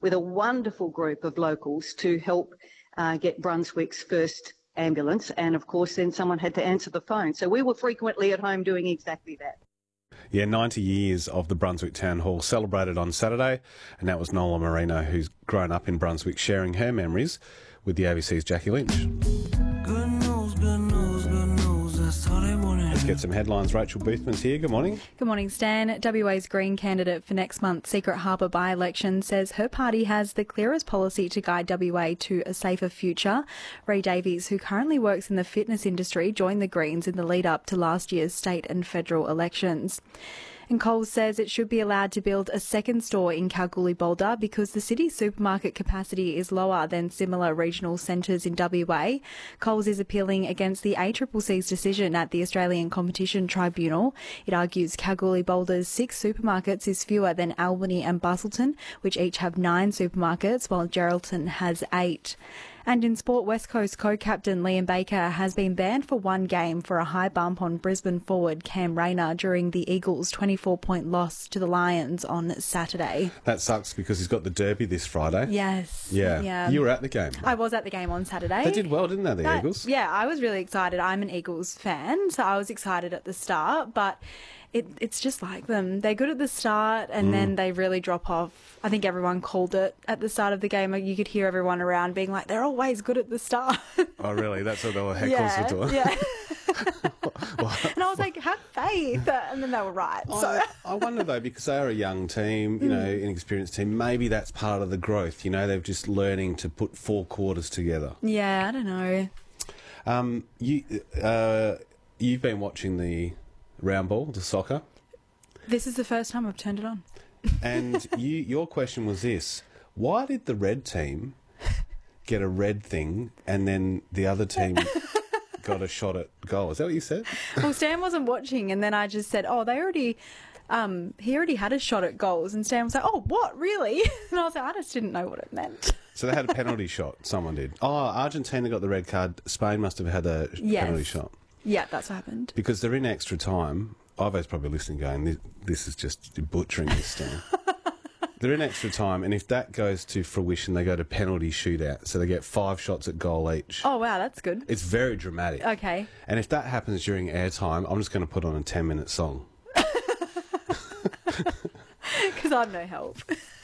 with a wonderful group of locals to help get Brunswick's first ambulance, and of course then someone had to answer the phone. So we were frequently at home doing exactly that. Yeah, 90 years of the Brunswick Town Hall celebrated on Saturday, and that was Nola Marino, who's grown up in Brunswick, sharing her memories with the ABC's Jackie Lynch. Good news, good news, good news, that's all they wanted. Let's get some headlines. Rachel Boothman's here. Good morning. Good morning, Stan. WA's Green candidate for next month's Secret Harbour by-election says her party has the clearest policy to guide WA to a safer future. Ray Davies, who currently works in the fitness industry, joined the Greens in the lead-up to last year's state and federal elections. And Coles says it should be allowed to build a second store in Kalgoorlie-Boulder because the city's supermarket capacity is lower than similar regional centres in WA. Coles is appealing against the ACCC's decision at the Australian Competition Tribunal. It argues Kalgoorlie-Boulder's 6 supermarkets is fewer than Albany and Busselton, which each have 9 supermarkets, while Geraldton has 8. And in sport, West Coast co-captain Liam Baker has been banned for 1 game for a high bump on Brisbane forward Cam Rayner during the Eagles' 24-point loss to the Lions on Saturday. That sucks because he's got the Derby this Friday. Yes. Yeah. You were at the game. I was at the game on Saturday. They did well, didn't they, the Eagles? Yeah, I was really excited. I'm an Eagles fan, so I was excited at the start, but it's just like them. They're good at the start and then they really drop off. I think everyone called it at the start of the game. You could hear everyone around being like, they're always good at the start. Oh, really? That's what the heckles were doing? Yeah. And I was like, have faith. And then they were right. So I wonder, though, because they are a young team, you know, inexperienced team, maybe that's part of the growth. You know, they're just learning to put 4 quarters together. Yeah, I don't know. You've been watching the round ball, the soccer. This is the first time I've turned it on. And your question was this: why did the red team get a red thing and then the other team got a shot at goal? Is that what you said? Well, Stan wasn't watching, and then I just said, "Oh, he already had a shot at goals." And Stan was like, "Oh, what, really?" And I was like, "I just didn't know what it meant." So they had a penalty shot. Someone did. Oh, Argentina got the red card. Spain must have had a penalty shot. Yeah, that's what happened. Because they're in extra time. Ivo's probably listening going, this is just butchering this, Stan. They're in extra time, and if that goes to fruition, they go to penalty shootout. So they get 5 shots at goal each. Oh, wow, that's good. It's very dramatic. Okay. And if that happens during airtime, I'm just going to put on a 10-minute song. Because I'm no help.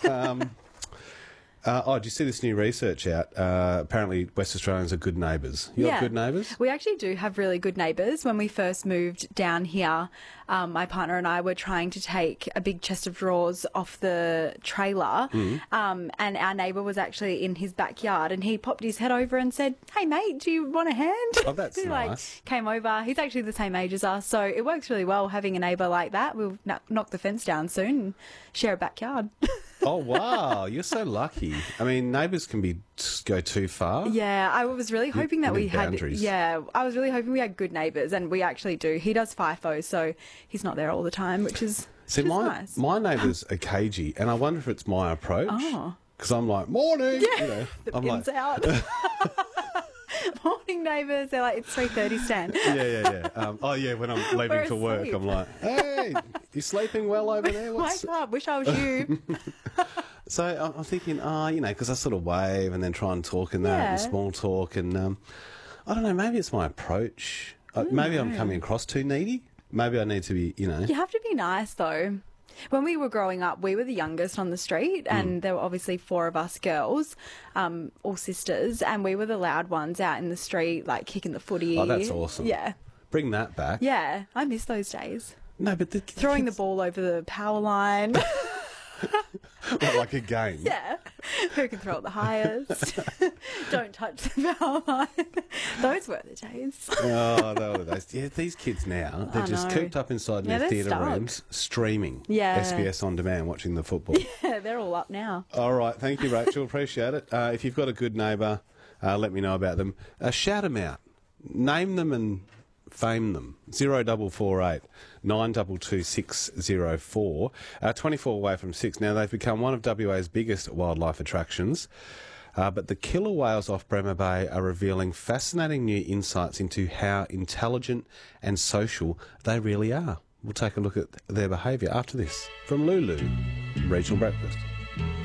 Did you see this new research out? Apparently West Australians are good neighbours. You got good neighbours? We actually do have really good neighbours. When we first moved down here, my partner and I were trying to take a big chest of drawers off the trailer, and our neighbour was actually in his backyard, and he popped his head over and said, "Hey mate, do you want a hand?" Oh, that's he nice. Came over. He's actually the same age as us, so it works really well having a neighbour like that. We'll knock the fence down soon and share a backyard. Oh, wow. You're so lucky. I mean, neighbours can go too far. Yeah, I was really hoping that we had... boundaries. Yeah, I was really hoping we had good neighbours, and we actually do. He does FIFO, so he's not there all the time, which is nice. My neighbours are cagey, and I wonder if it's my approach. Oh. Because I'm like, morning! Yeah, you know, the I'm pin's like, out. Morning, neighbours. They're like, it's 3:30, Stan. Yeah. When I'm leaving We're for work, asleep. I'm like, hey, you sleeping well over there? Wake up, wish I was you. So I'm thinking, because I sort of wave and then try and talk in that and small talk, and I don't know, maybe it's my approach. Maybe I'm coming across too needy. Maybe I need to be, You have to be nice, though. When we were growing up, we were the youngest on the street, and there were obviously 4 of us girls, all sisters, and we were the loud ones out in the street, like kicking the footy. Oh, that's awesome. Yeah. Bring that back. Yeah, I miss those days. No, but Throwing the ball over the power line. Like a game. Yeah. Who can throw it the highest? Don't touch the power line. Those were the days. Oh, they were those. Yeah, these kids now, they're just cooped up inside their they're theatre stuck. rooms, streaming Yeah. SBS On Demand, watching the football. Yeah, they're all up now. All right, thank you, Rachel. Appreciate it. If you've got a good neighbour, let me know about them. Shout them out. Name them and fame them. 0448 922 604. 24 away from 6. Now, they've become one of WA's biggest wildlife attractions. But the killer whales off Bremer Bay are revealing fascinating new insights into how intelligent and social they really are. We'll take a look at their behaviour after this. From Lulu, Regional Breakfast.